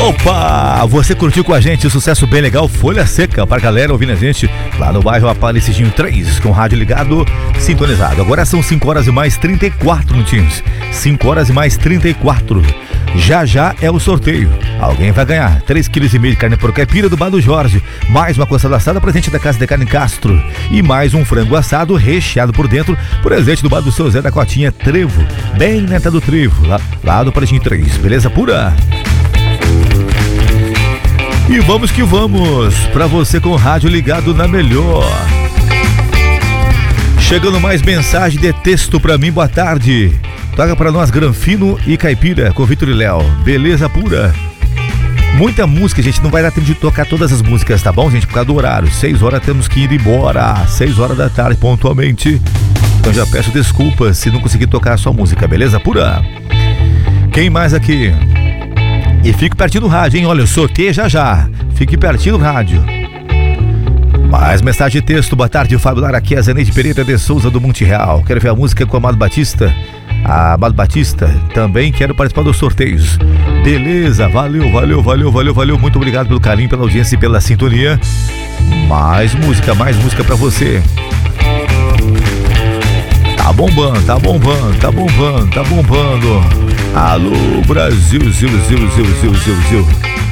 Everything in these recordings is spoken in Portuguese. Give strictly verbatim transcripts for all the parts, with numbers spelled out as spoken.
Opa! Você curtiu com a gente o sucesso bem legal Folha Seca, pra galera ouvindo a gente lá no bairro Aparecidinho três, com o rádio ligado, sintonizado. Agora são cinco horas e mais trinta e quatro minutinhos. cinco horas e mais trinta e quatro. Já já é o sorteio. Alguém vai ganhar três vírgula cinco quilos de carne por caipira do Bar do Jorge, mais uma costada assada presente da Casa de Carne Castro e mais um frango assado recheado por dentro, presente do Bar do Seu Zé da Cotinha Trevo, bem neta do Trevo, lá, lá do Aparecidinho três. Beleza pura? E vamos que vamos, pra você com o rádio ligado na melhor. Chegando mais mensagem de texto pra mim, boa tarde. Toca pra nós Granfino e Caipira com Vitor e Léo. Beleza pura. Muita música, gente, não vai dar tempo de tocar todas as músicas, tá bom, gente? Por causa do horário. Seis horas temos que ir embora. Seis horas da tarde, pontualmente. Então já peço desculpas se não conseguir tocar a sua música, beleza pura? Quem mais aqui? E fique pertinho do rádio, hein? Olha, sorteio já já. Fique pertinho do rádio. Mais mensagem de texto. Boa tarde, Fábio Lara. Aqui é a Zeneide Pereira de Souza do Monte Real. Quero ver a música com o Amado Batista. A Amado Batista. Também quero participar dos sorteios. Beleza, valeu, valeu, valeu, valeu, valeu. Muito obrigado pelo carinho, pela audiência e pela sintonia. Mais música, mais música pra você. Tá bombando, tá bombando, tá bombando, tá bombando. Alô, Brasil, Zil, Zil, Zil, Zil, Zil, Zil.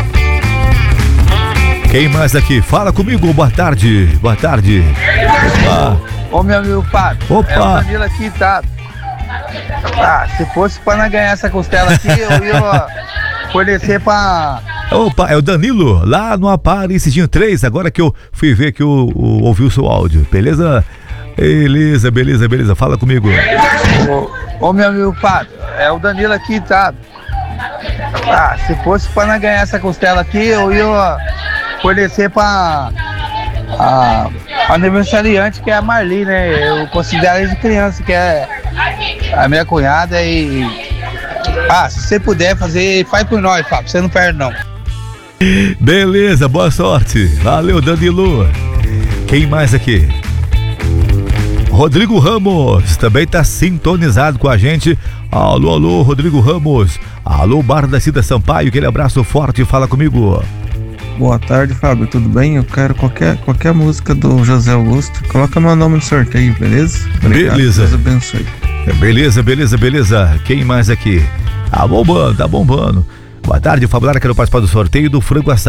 Quem mais aqui? Fala comigo, boa tarde, boa tarde. Opa. Ô, meu amigo Fábio. Opa. É o Danilo aqui, tá? Ah, se fosse pra não ganhar essa costela aqui, eu ia fornecer pra... Opa, é o Danilo, lá no Aparecidinho três, agora que eu fui ver que eu, eu ouvi o seu áudio, beleza? Beleza, beleza, beleza, fala comigo. Ô, ô meu amigo Fábio, é o Danilo aqui, tá? Ah, se fosse pra não ganhar essa costela aqui, eu ia fornecer pra a, a aniversariante, que é a Marli, né? Eu considero ela de criança, que é a minha cunhada e... Ah, se você puder fazer, faz por nós, Fábio, você não perde não. Beleza, boa sorte. Valeu, Danilo. Quem mais aqui? Rodrigo Ramos também tá sintonizado com a gente. Alô, alô, Rodrigo Ramos. Alô, Bar da Cida Sampaio, aquele abraço forte, fala comigo. Boa tarde, Fábio, tudo bem? Eu quero qualquer, qualquer música do José Augusto. Coloca meu nome no sorteio, beleza? Obrigado, beleza. Deus abençoe. Beleza, beleza, beleza. Quem mais aqui? Tá bombando, tá bombando. Boa tarde, Fábio Lara, quero participar do sorteio do frango assado.